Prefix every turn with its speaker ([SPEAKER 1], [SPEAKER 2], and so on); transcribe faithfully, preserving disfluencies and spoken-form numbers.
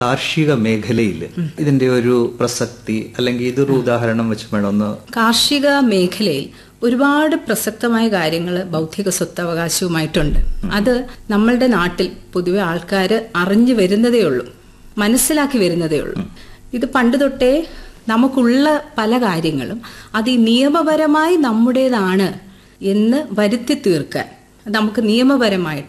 [SPEAKER 1] കാർഷിക മേഖലയിൽ ഇതിന്റെ ഒരു പ്രസക്തി അല്ലെങ്കിൽ ഇതൊരു ഉദാഹരണം വെച്ച് വേണമെന്ന്.
[SPEAKER 2] കാർഷിക മേഖലയിൽ ഒരുപാട് പ്രസക്തമായ കാര്യങ്ങൾ ബൗദ്ധിക സ്വത്തവകാശവുമായിട്ടുണ്ട്. അത് നമ്മളുടെ നാട്ടിൽ പൊതുവെ ആൾക്കാർ അറിഞ്ഞു വരുന്നതേ ഉള്ളൂ, മനസ്സിലാക്കി വരുന്നതേ ഉള്ളൂ. ഇത് പണ്ട് തൊട്ടേ നമുക്കുള്ള പല കാര്യങ്ങളും അത് ഈ നിയമപരമായി നമ്മുടേതാണ് എന്ന് വരുത്തി തീർക്കാൻ നമുക്ക് നിയമപരമായിട്ട്